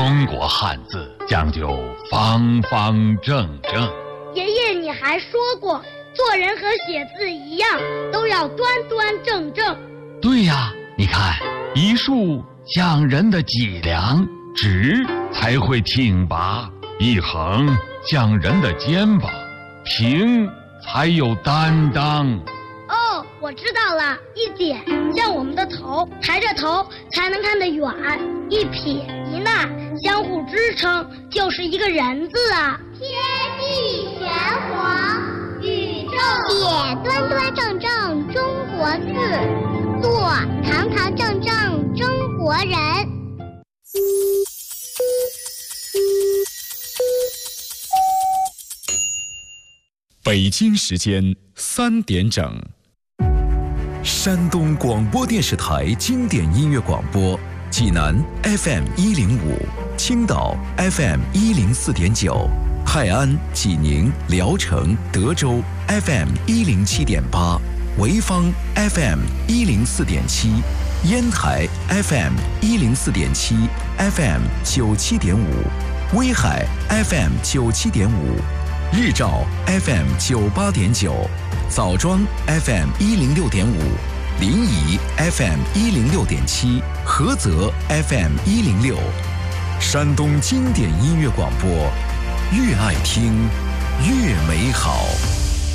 中国汉字讲究方方正正。 爷爷，你还说过，做人和写字一样，都要端端正正。 对呀，你看，一竖讲人的脊梁，直才会挺拔；一横讲人的肩膀，平才有担当。 哦，我知道了，一点像我们的头，抬着头才能看得远；一撇一捺相互支撑，就是一个人字啊。 天地玄黄，宇宙写端端正正中国字，做堂堂正正中国人。 北京时间3点整。 山东广播电视台经典音乐广播，济南 FM105，青岛 FM104.9，泰安、济宁、聊城、德州 FM107.8，潍坊 FM104.7，烟台 FM104.7 FM97.5，威海 FM97.5，日照 FM98.9，枣庄 FM106.5，临沂 FM106.7，菏泽 FM106。山东经典音乐广播，越爱听越美好。